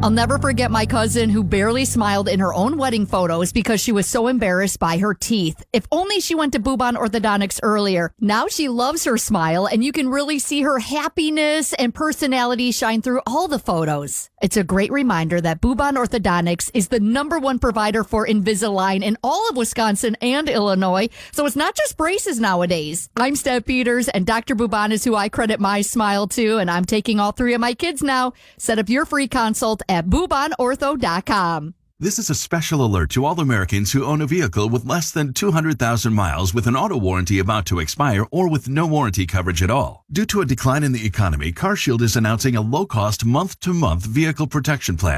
I'll never forget my cousin who barely smiled in her own wedding photos because she was so embarrassed by her teeth. If only she went to Bubon Orthodontics earlier. Now she loves her smile, and you can really see her happiness and personality shine through all the photos. It's a great reminder that Bubon Orthodontics is the #1 provider for Invisalign in all of Wisconsin and Illinois, so it's not just braces nowadays. I'm Steph Peters, and Dr. Bubon is who I credit my smile to, and I'm taking all 3 of my kids now. Set up your free consult at BubonOrtho.com. This is a special alert to all Americans who own a vehicle with less than 200,000 miles with an auto warranty about to expire or with no warranty coverage at all. Due to a decline in the economy, CarShield is announcing a low-cost month-to-month vehicle protection plan.